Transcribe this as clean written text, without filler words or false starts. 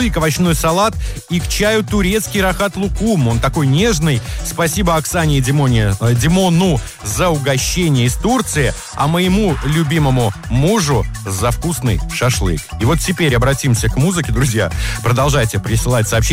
шашлык, овощной салат и к чаю турецкий рахат лукум. Он такой нежный. Спасибо Оксане и Димону за угощение из Турции, а моему любимому мужу за вкусный шашлык. И вот теперь обратимся к музыке, друзья. Продолжайте присылать сообщения.